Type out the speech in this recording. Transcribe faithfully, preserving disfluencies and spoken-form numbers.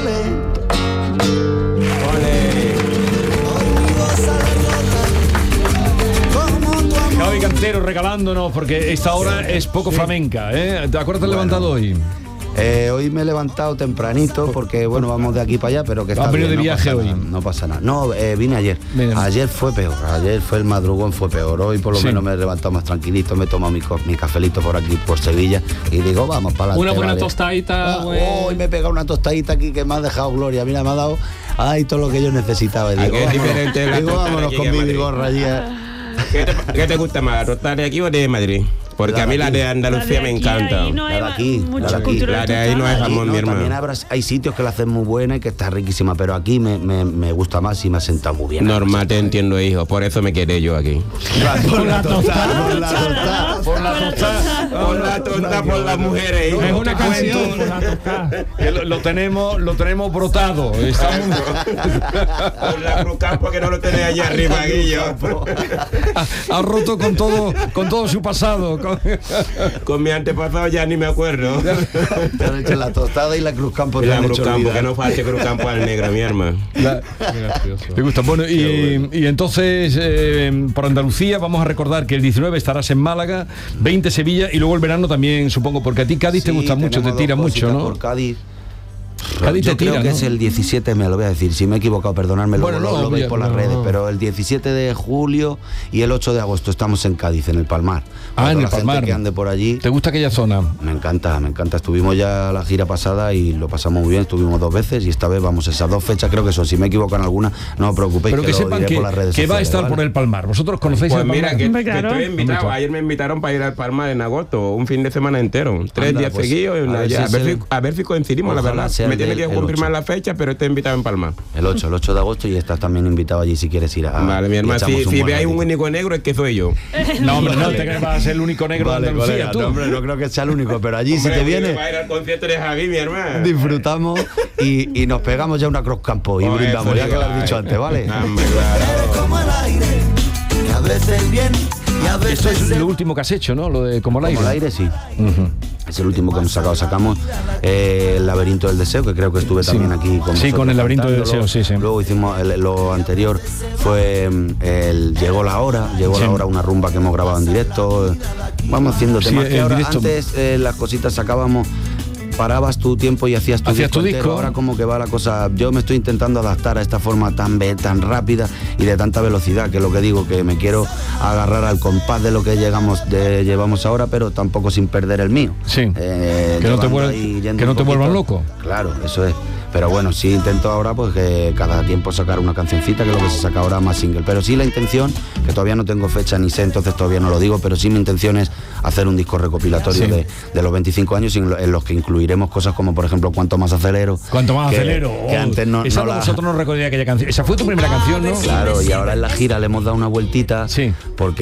Javi Cantero regalándonos, porque esta hora es poco sí. flamenca, ¿eh? ¿Te acuerdas de bueno. levantado hoy? Eh, hoy me he levantado tempranito porque, bueno, vamos de aquí para allá, pero que está bien, de no viaje pasa hoy? Nada, no pasa nada. No, eh, vine ayer. Bien. Ayer fue peor, ayer fue el madrugón, fue peor. Hoy por lo sí. menos me he levantado más tranquilito, me he tomado mi, mi cafelito por aquí, por Sevilla, y digo, vamos para adelante. Una buena vale. tostadita. Ah, hoy me he pegado una tostadita aquí que me ha dejado gloria. Mira, me ha dado, ay, todo lo que yo necesitaba. Y digo, vámonos, digo, vámonos con mi gorra allí. ¿Qué te, ¿Qué te gusta más, la tostada de aquí o de Madrid? Porque la a mí la de Andalucía la de me encanta. No la de aquí, la de aquí. La de ahí no es jamón, no, mi hermano. También habrá, hay sitios que la hacen muy buena y que está riquísima, pero aquí me, me, me gusta más y me ha sentado muy bien. Normal, te entiendo, hijo. Por eso me quedé yo aquí. Por la tostada, por la tostada, por la tostada, por la tostada, por las mujeres. Es una canción. Lo, lo tenemos, lo tenemos brotado. Estamos... Por la Cruz Campo que no lo tenés allá arriba, Guillo. Ha, ha roto con todo, con todo su pasado. Con... Con mi antepasado ya ni me acuerdo. Te han hecho la tostada y la Cruz Campo. Y la Cruz Campo, que no falte Cruz Campo al negro, mi hermano. La... Me gusta. Bueno, y, bueno. y entonces, eh, por Andalucía, vamos a recordar que el diecinueve estarás en Málaga, veinte Sevilla, y luego el verano también, supongo, porque a ti Cádiz sí, te gusta mucho, te tira mucho, ¿no? Por Cádiz. Cádiz Yo te tira, creo que ¿no? Es el diecisiete, me lo voy a decir, si me he equivocado, perdonadme, bueno, luego no, lo, lo veis por no, las redes, no. pero el diecisiete de julio y el ocho de agosto estamos en Cádiz, en el Palmar. Ah, en el la Palmar. Gente que ande por allí. ¿Te gusta aquella zona? Me encanta, me encanta. Estuvimos ya la gira pasada y lo pasamos muy bien, estuvimos dos veces y esta vez vamos, esas dos fechas creo que son, si me equivoco en alguna, no os preocupéis, pero que, que sepan lo diré que, por las redes que sociales, va a estar ¿vale? por el Palmar. ¿Vosotros conocéis pues el Palmar? Mira, que, Hombre, que claro. estoy invitado. Ayer me invitaron para ir al Palmar en agosto, un fin de semana entero, tres Anda, días pues, seguidos. A, ver si a, ver si, a ver si coincidimos, la verdad. Me tiene que confirmar la fecha, pero estoy invitado en Palmar. El ocho, el ocho de agosto y estás también invitado allí si quieres ir a... Vale, mi hermano, si, si veis un único negro es que soy yo. No, hombre, no te crees que vas a ser el único negro vale, de Andalucía, colega, tú. No, hombre, no creo que sea el único, pero allí hombre, si te vienes... Va a ir al concierto de Javi, mi hermano. Disfrutamos y, y nos pegamos ya una Cruz Campo y oh, brindamos, ya que lo has dicho antes, ¿vale? Hombre, claro. Como el aire, que a veces bien y a veces... Esto es lo último que has hecho, ¿no? Lo de Como el aire. Como el aire, sí. Uh-huh. Es el último que hemos sacado. Sacamos eh, El laberinto del deseo, que creo que estuve también sí. aquí con Sí, con El laberinto del deseo, sí, sí. Luego hicimos el, lo anterior, fue el Llegó la hora, Llegó sí. la hora, una rumba que hemos grabado en directo. Vamos haciendo temas sí, que ahora, directo. Antes eh, las cositas sacábamos, parabas tu tiempo y hacías tu ¿Hacías disco, tu disco? Entero. Ahora como que va la cosa, yo me estoy intentando adaptar a esta forma tan tan rápida y de tanta velocidad, que es lo que digo, que me quiero agarrar al compás de lo que llegamos de, llevamos ahora, pero tampoco sin perder el mío. Sí. Eh, que no te, vuel- que no te vuelvan loco. Claro, eso es. Pero bueno, sí intento ahora pues que cada tiempo sacar una cancioncita, que es lo que se saca ahora más single. Pero sí la intención, que todavía no tengo fecha ni sé, entonces todavía no lo digo, pero sí mi intención es hacer un disco recopilatorio sí. de, de los veinticinco años en los que incluiremos cosas como, por ejemplo, Cuanto más acelero. Cuanto más que, acelero. Que antes no, esa no la... vosotros no recordáis aquella canción. Esa fue tu primera canción, ¿no? Claro, y ahora en la gira le hemos dado una vueltita. Sí. Porque